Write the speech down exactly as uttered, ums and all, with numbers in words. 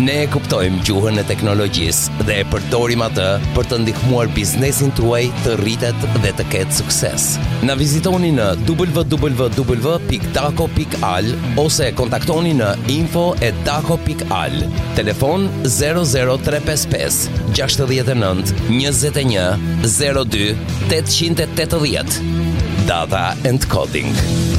Ne e kuptojmë gjuhën e teknologjisë dhe e përdorim atë për të ndihmuar biznesin tuaj të rritet dhe të ketë sukses. Na vizitoni në w w w pikë dako pikë al ose kontaktoni në info at dako pikë al. Telefon zero zero tre pesë pesë gjasht e nënt njëzet e një zero dy opt opt zero. Data and Coding.